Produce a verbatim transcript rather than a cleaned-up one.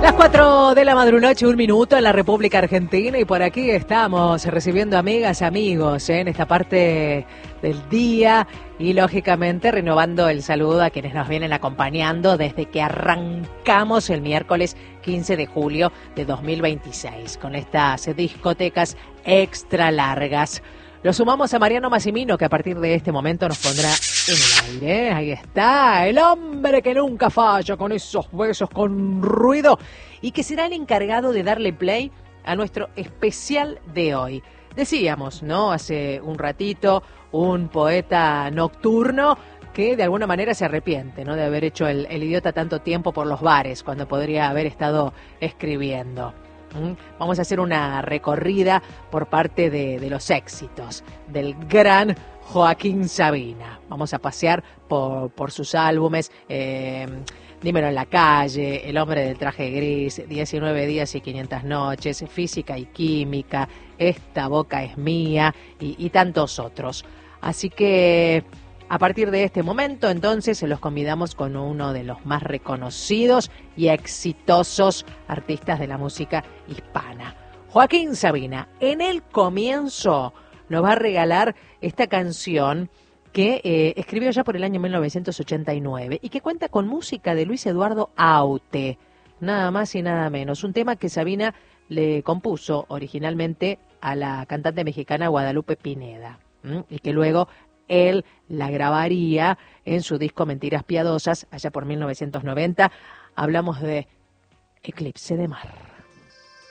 Las cuatro de la madrunoche, un minuto en la República Argentina, y por aquí estamos recibiendo amigas, amigos, ¿eh? en esta parte del día, y lógicamente renovando el saludo a quienes nos vienen acompañando desde que arrancamos el miércoles quince de julio de dos mil veintiséis con estas discotecas extra largas. Lo sumamos a Mariano Massimino, que a partir de este momento nos pondrá en el aire. Ahí está, el hombre que nunca falla, con esos besos, con ruido, y que será el encargado de darle play a nuestro especial de hoy. Decíamos, ¿no?, hace un ratito, un poeta nocturno que de alguna manera se arrepiente, ¿no?, de haber hecho el, el idiota tanto tiempo por los bares, cuando podría haber estado escribiendo. Vamos a hacer una recorrida por parte de, de los éxitos del gran Joaquín Sabina. Vamos a pasear por, por sus álbumes, eh, Dímelo en la calle, El hombre del traje gris, diecinueve días y quinientas noches, Física y química, Esta boca es mía y, y tantos otros. Así que a partir de este momento, entonces, se los convidamos con uno de los más reconocidos y exitosos artistas de la música hispana. Joaquín Sabina, en el comienzo, nos va a regalar esta canción que eh, escribió ya por el año mil novecientos ochenta y nueve y que cuenta con música de Luis Eduardo Aute, nada más y nada menos. Un tema que Sabina le compuso originalmente a la cantante mexicana Guadalupe Pineda, ¿m? y que luego él la grabaría en su disco Mentiras Piadosas, allá por mil novecientos noventa. Hablamos de Eclipse de Mar.